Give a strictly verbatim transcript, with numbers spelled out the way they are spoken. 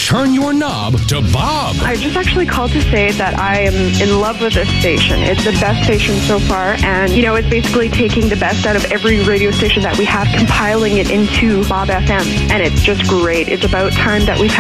turn your knob to Bob. I just actually called to say that I am in love with this station. It's the best station so far, and, you know, it's basically taking the best out of every radio station that we have, compiling it into Bob F M, and it's just great. It's about time that we've